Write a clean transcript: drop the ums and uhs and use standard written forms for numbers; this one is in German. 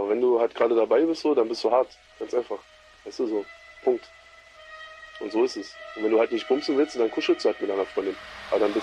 Aber wenn du halt gerade dabei bist, so, dann bist du hart. Ganz einfach. Weißt du, so. Punkt. Und so ist es. Und wenn du halt nicht bumsen willst, dann kuschelst du halt mit deiner Freundin. Aber dann bist